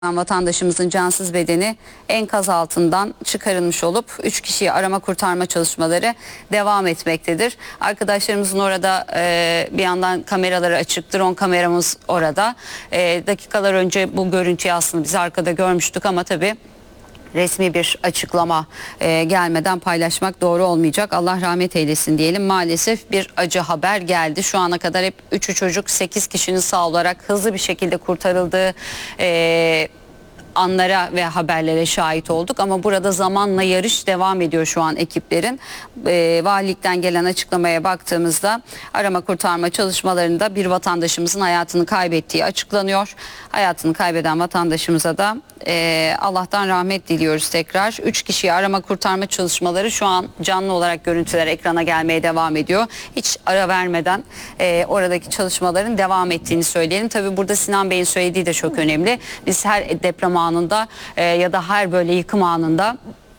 Vatandaşımızın cansız bedeni enkaz altından çıkarılmış olup 3 kişiyi arama kurtarma çalışmaları devam etmektedir. Arkadaşlarımızın orada bir yandan kameraları açık, drone kameramız orada. Dakikalar önce bu görüntüyü aslında biz arkada görmüştük ama tabii resmi bir açıklama gelmeden paylaşmak doğru olmayacak. Allah rahmet eylesin diyelim. Maalesef bir acı haber geldi. Şu ana kadar hep 3'ü çocuk, 8 kişinin sağ olarak hızlı bir şekilde kurtarıldığı anlara ve haberlere şahit olduk ama burada zamanla yarış devam ediyor şu an ekiplerin. Valilikten gelen açıklamaya baktığımızda arama kurtarma çalışmalarında bir vatandaşımızın hayatını kaybettiği açıklanıyor. Hayatını kaybeden vatandaşımıza da Allah'tan rahmet diliyoruz tekrar. 3 kişiyi arama kurtarma çalışmaları şu an canlı olarak görüntüler ekrana gelmeye devam ediyor. Hiç ara vermeden oradaki çalışmaların devam ettiğini söyleyelim. Tabii burada Sinan Bey'in söylediği de çok önemli. Biz her deprem anında ya da her böyle yıkım anında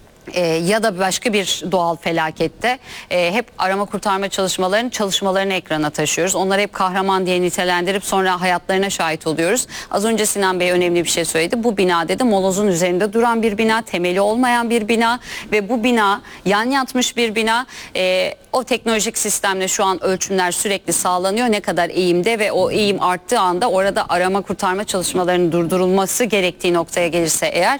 ya da başka bir doğal felakette hep arama kurtarma çalışmalarını ekrana taşıyoruz. Onları hep kahraman diye nitelendirip sonra hayatlarına şahit oluyoruz. Az önce Sinan Bey önemli bir şey söyledi. Bu bina dedi molozun üzerinde duran bir bina, temeli olmayan bir bina ve bu bina yan yatmış bir bina. O teknolojik sistemle şu an ölçümler sürekli sağlanıyor. Ne kadar eğimde ve o eğim arttığı anda orada arama kurtarma çalışmalarının durdurulması gerektiği noktaya gelirse eğer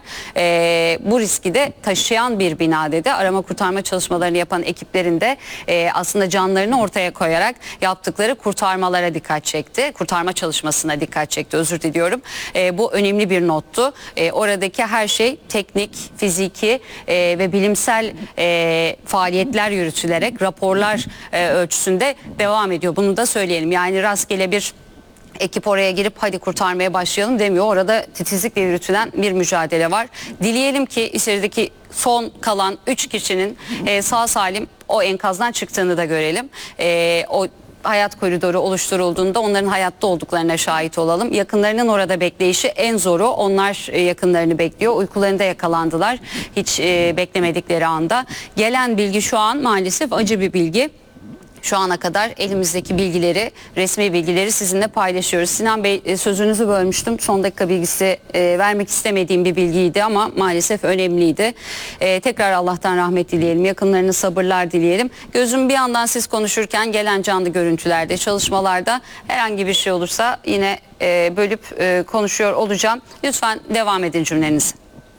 bu riski de taşıyan bir bina dedi. Arama kurtarma çalışmalarını yapan ekiplerin de aslında canlarını ortaya koyarak yaptıkları kurtarmalara dikkat çekti. Kurtarma çalışmasına dikkat çekti, özür diliyorum. Bu önemli bir nottu. Oradaki her şey teknik, fiziki ve bilimsel faaliyetler yürütülerek raporlar ölçüsünde devam ediyor. Bunu da söyleyelim. Yani rastgele bir ekip oraya girip hadi kurtarmaya başlayalım demiyor. Orada titizlikle yürütülen bir mücadele var. Dileyelim ki içerideki son kalan 3 kişinin sağ salim o enkazdan çıktığını da görelim. O hayat koridoru oluşturulduğunda onların hayatta olduklarına şahit olalım. Yakınlarının orada bekleyişi en zoru. Onlar yakınlarını bekliyor. Uykularında yakalandılar. Hiç beklemedikleri anda. Gelen bilgi şu an maalesef acı bir bilgi. Şu ana kadar elimizdeki bilgileri, resmi bilgileri sizinle paylaşıyoruz. Sinan Bey, sözünüzü bölmüştüm. Son dakika bilgisi vermek istemediğim bir bilgiydi ama maalesef önemliydi. Tekrar Allah'tan rahmet dileyelim. Yakınlarına sabırlar dileyelim. Gözüm bir yandan siz konuşurken gelen canlı görüntülerde, çalışmalarda herhangi bir şey olursa yine bölüp konuşuyor olacağım. Lütfen devam edin cümlenizi.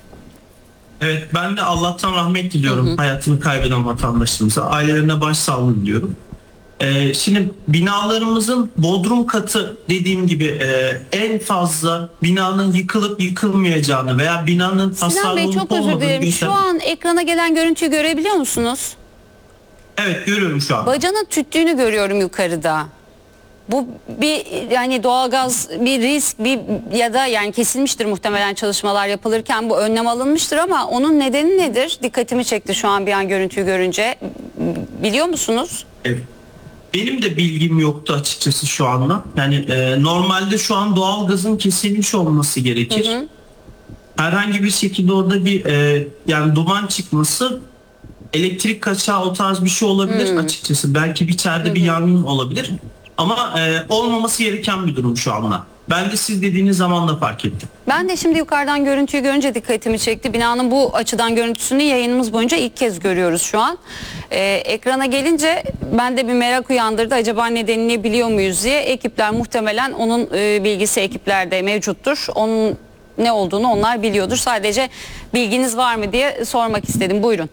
Evet, ben de Allah'tan rahmet diliyorum hayatını kaybeden vatandaşlarımıza. Ailelerine başsağlığı diliyorum. Şimdi binalarımızın bodrum katı dediğim gibi en fazla binanın yıkılıp yıkılmayacağını veya binanın hasarlı olup çok özür dilerim. Şu an ekrana gelen görüntüyü görebiliyor musunuz? Evet, görüyorum şu an. Bacanın tüttüğünü görüyorum yukarıda. Bu bir yani doğalgaz bir risk ya da yani kesilmiştir muhtemelen çalışmalar yapılırken bu önlem alınmıştır ama onun nedeni nedir? Dikkatimi çekti şu an bir an görüntüyü görünce. Biliyor musunuz? Evet. Benim de bilgim yoktu açıkçası şu anda. Yani normalde şu an doğalgazın kesilmiş olması gerekir. Herhangi bir şekilde orada bir yani duman çıkması, elektrik kaçağı o tarz bir şey olabilir açıkçası. Belki bir içeride bir yangın olabilir. Ama olmaması gereken bir durum şu anda. Ben de siz dediğiniz zaman da fark ettim. Ben de şimdi yukarıdan görüntüyü görünce dikkatimi çekti. Binanın bu açıdan görüntüsünü yayınımız boyunca ilk kez görüyoruz şu an. Ekrana gelince ben de bir merak uyandırdı. Acaba nedenini biliyor muyuz diye. Ekipler muhtemelen onun bilgisi ekiplerde mevcuttur. Onun ne olduğunu onlar biliyordur. Sadece bilginiz var mı diye sormak istedim. Buyurun.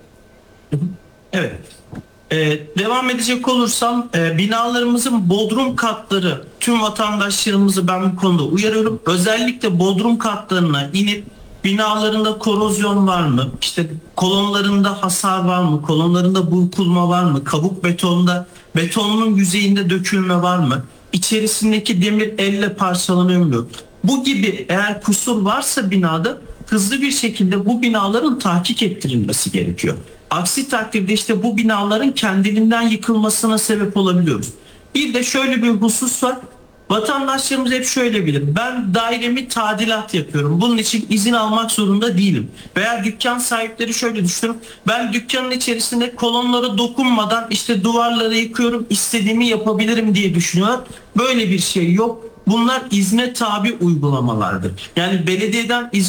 Evet. Devam edecek olursam binalarımızın bodrum katları, tüm vatandaşlarımızı ben bu konuda uyarıyorum. Özellikle bodrum katlarına inip binalarında korozyon var mı? İşte kolonlarında hasar var mı? Kolonlarında burkulma var mı? Kabuk betonun yüzeyinde dökülme var mı? İçerisindeki demir elle parçalanıyor mu? Bu gibi eğer kusur varsa binada hızlı bir şekilde bu binaların tahkik ettirilmesi gerekiyor. Aksi takdirde işte bu binaların kendiliğinden yıkılmasına sebep olabiliyoruz. Bir de şöyle bir husus var. Vatandaşlarımız hep şöyle bilir. Ben dairemi tadilat yapıyorum. Bunun için izin almak zorunda değilim. Veya dükkan sahipleri şöyle düşünür. Ben dükkanın içerisinde kolonlara dokunmadan işte duvarları yıkıyorum, istediğimi yapabilirim diye düşünüyorlar. Böyle bir şey yok. bunlar izne tabi uygulamalardır. Yani belediyeden